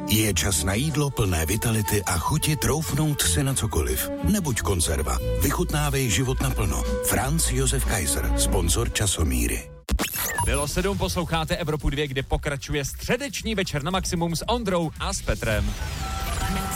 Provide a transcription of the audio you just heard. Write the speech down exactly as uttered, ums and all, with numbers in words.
Je čas na jídlo plné vitality a chuti troufnout si na cokoliv. Nebuď konzerva. Vychutnávej život naplno. Franz Josef Kaiser, sponzor Časomíry. Bylo sedm, posloucháte Evropu dva, kde pokračuje středeční večer na maximum s Ondrou a s Petrem.